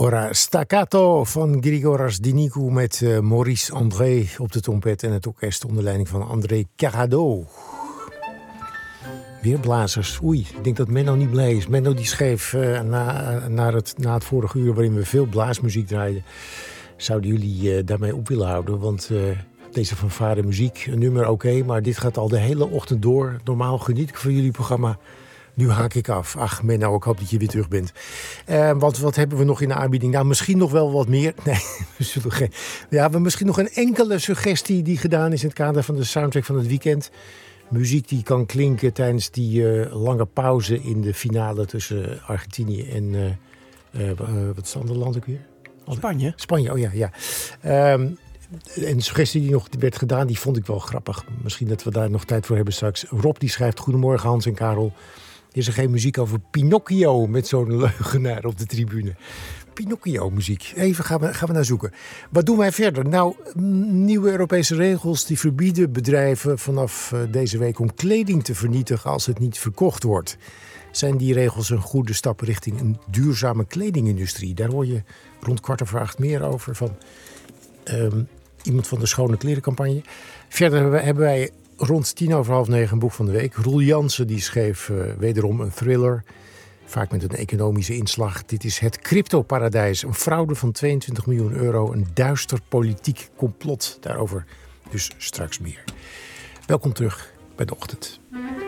Ora Staccato van Grigoras Dinicu met Maurice André op de trompet en het orkest onder leiding van André Carrado. Weer blazers. Oei, ik denk dat Menno niet blij is. Menno die schreef na het vorige uur waarin we veel blaasmuziek draaiden. Zouden jullie daarmee op willen houden? Want deze fanfare muziek, een nummer oké, maar dit gaat al de hele ochtend door. Normaal geniet ik van jullie programma. Nu haak ik af. Ach, Menno, ik hoop dat je weer terug bent. Wat hebben we nog in de aanbieding? Nou, misschien nog wel wat meer. Nee, we hebben misschien nog een enkele suggestie die gedaan is in het kader van de soundtrack van het weekend. Muziek die kan klinken tijdens die lange pauze in de finale tussen Argentinië en wat is het andere land ook weer? Spanje. Spanje, oh ja. En de suggestie die nog werd gedaan, die vond ik wel grappig. Misschien dat we daar nog tijd voor hebben straks. Rob die schrijft: Goedemorgen Hans en Karel. Is er geen muziek over Pinocchio met zo'n leugenaar op de tribune? Pinocchio-muziek. Even gaan we naar zoeken. Wat doen wij verder? Nou, nieuwe Europese regels die verbieden bedrijven vanaf deze week om kleding te vernietigen als het niet verkocht wordt. Zijn die regels een goede stap richting een duurzame kledingindustrie? Daar hoor je rond 7:15 meer over van iemand van de Schone Klerencampagne. Verder hebben wij rond 9:10 een boek van de week. Roel Jansen die schreef wederom een thriller. Vaak met een economische inslag. Dit is Het Cryptoparadijs. Een fraude van 22 miljoen euro. Een duister politiek complot. Daarover dus straks meer. Welkom terug bij de ochtend.